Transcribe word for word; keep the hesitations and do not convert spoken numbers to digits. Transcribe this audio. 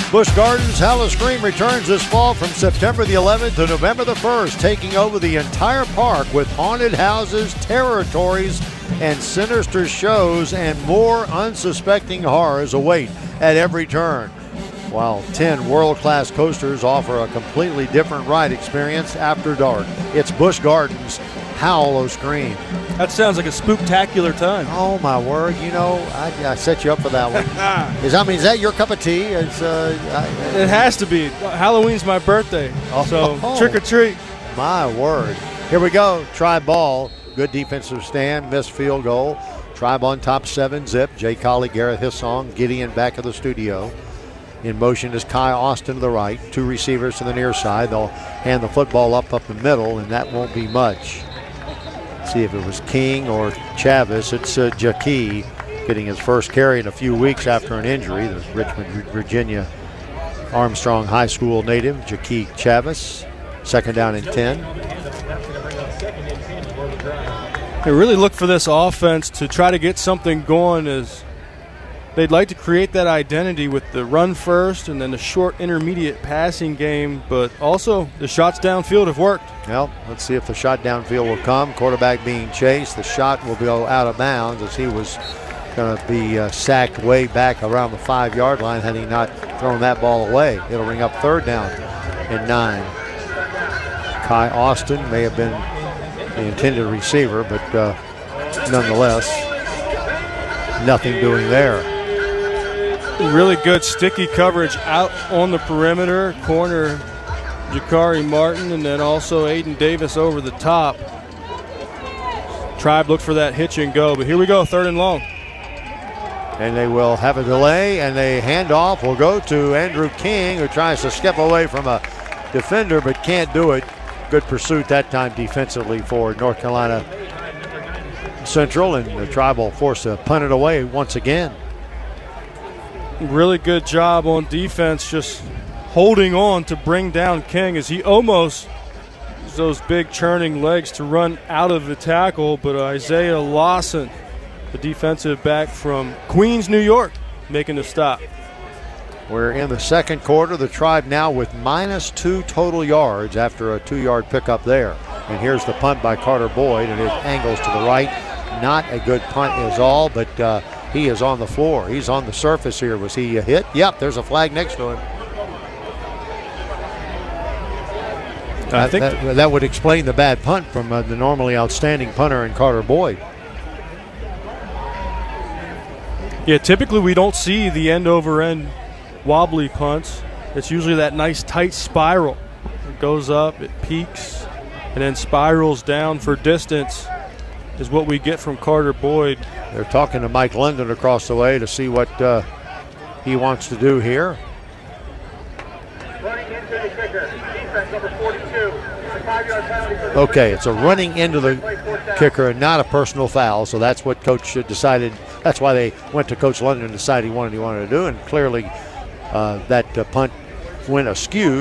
Busch Gardens Howl-O-Scream returns this fall from September the eleventh to November the first, taking over the entire park with haunted houses, territories, and sinister shows, and more unsuspecting horrors await at every turn. While ten world-class coasters offer a completely different ride experience after dark. It's Busch Gardens Howl-O-Scream. That sounds like a spooktacular time. Oh my word! You know, I, I set you up for that one. is I mean, is that your cup of tea? It's uh, I, it has to be. Halloween's my birthday, oh, so oh, trick or treat. My word! Here we go. Try ball. Good defensive stand. Missed field goal. Tribe on top, seven zip. Jay Colley, Garrett Hissong, Gideon back of the studio. In motion is Kai Austin to the right. Two receivers to the near side. They'll hand the football up up the middle, and that won't be much. See if it was King or Chavis. It's uh, Jakee getting his first carry in a few weeks after an injury. The Richmond, Virginia Armstrong High School native, Jakee Chavis. Second down and ten. They really look for this offense to try to get something going, as they'd like to create that identity with the run first and then the short intermediate passing game, but also the shots downfield have worked. Well, let's see if the shot downfield will come. Quarterback being chased. The shot will go out of bounds as he was going to be uh, sacked way back around the five-yard line had he not thrown that ball away. It'll ring up third down and nine. Kai Austin may have been the intended receiver, but uh, nonetheless, nothing doing there. Really good sticky coverage out on the perimeter. Corner Jakari Martin, and then also Aiden Davis over the top. Tribe looked for that hitch and go, but here we go, third and long. And they will have a delay, and the handoff will go to Andrew King, who tries to skip away from a defender but can't do it. Good pursuit that time defensively for North Carolina Central, and the Tribe will force to punt it away once again. Really good job on defense, just holding on to bring down King as he almost used those big churning legs to run out of the tackle, but Isaiah Lawson, the defensive back from Queens, New York, making the stop. We're in the second quarter. The Tribe now with minus two total yards after a two-yard pickup there. And here's the punt by Carter Boyd, and it angles to the right. Not a good punt is all, but uh, he is on the floor. He's on the surface here. Was he hit? Yep, there's a flag next to him. I that, think that, that would explain the bad punt from uh, the normally outstanding punter in Carter Boyd. Yeah, typically we don't see the end-over-end wobbly punts. It's usually that nice tight spiral. It goes up, it peaks, and then spirals down for distance is what we get from Carter Boyd. They're talking to Mike London across the way to see what uh, he wants to do here. Running into the kicker, defense number forty-two. It's a five-yard penalty for the Okay, it's a running into the kicker and not a personal foul, so that's what Coach decided. That's why they went to Coach London and decided he wanted he wanted to do, and clearly uh, that uh, punt went askew.